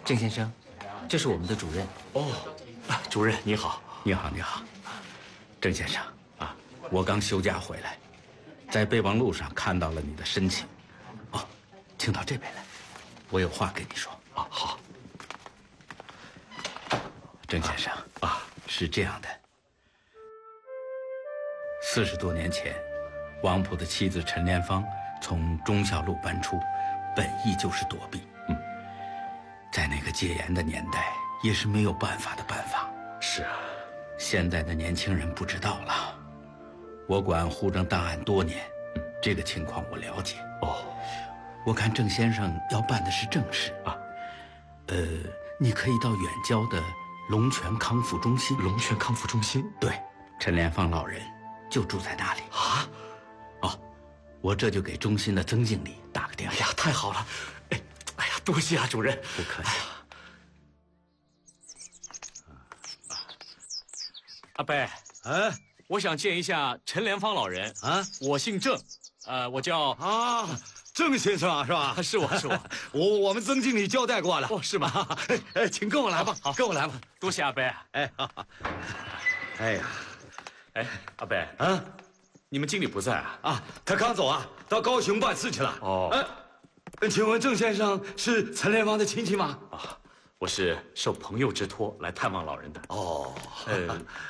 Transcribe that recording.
郑先生，这是我们的主任。 哦，主任你好， 你好，你好，郑先生啊，我刚休假回来，在备忘录上看到了你的申请。哦，请到这边来，我有话跟你说。 啊，好。 郑先生啊，是这样的，40多年前，王普的妻子陈莲芳从忠孝路搬出，本意就是躲避。在那个戒严的年代，也是没有办法的办法。 是啊， 现在的年轻人不知道了。我管户政档案多年，这个情况我了解。 哦， 我看郑先生要办的是正事啊。你可以到远郊的龙泉康复中心。 龙泉康复中心？ 对，陈莲芳老人就住在那里。 啊？ 哦，我这就给中心的曾经理打个电话。 哎呀，太好了！哎呀，多谢啊，主任。 不客气。 阿伯，我想见一下陈莲芳老人啊。我姓郑，我叫啊，郑先生啊，是吧？ 是我。 我们曾经理交代过了。 哦，是吗？ 请跟我来吧。 好， 跟我来吧。 多谢阿伯。 哎呀， 阿伯啊， 你们经理不在啊？ 啊，他刚走啊，到高雄办事去了。 哦， 请问郑先生是陈莲芳的亲戚吗？ 啊，我是受朋友之托来探望老人的。 哦，